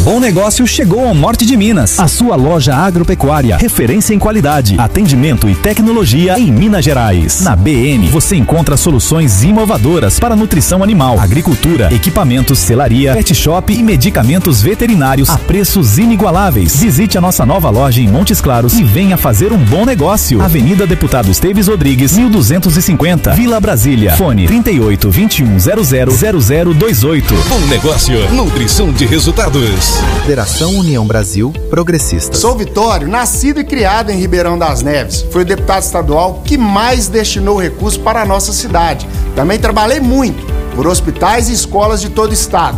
Bom Negócio chegou ao norte de Minas. A sua loja agropecuária, referência em qualidade, atendimento e tecnologia em Minas Gerais. Na BM, você encontra soluções inovadoras para nutrição animal, agricultura, equipamentos, selaria, pet shop e medicamentos veterinários a preços inigualáveis. Visite a nossa nova loja em Montes Claros e venha fazer um bom negócio. Avenida Deputado Esteves Rodrigues, 1250, Vila Brasília. Fone 38 21 00 0028. Bom Negócio, nutrição de resultados. Federação União Brasil Progressista. Sou Vitório, nascido e criado em Ribeirão das Neves. Fui o deputado estadual que mais destinou recursos para a nossa cidade. Também trabalhei muito por hospitais e escolas de todo o estado.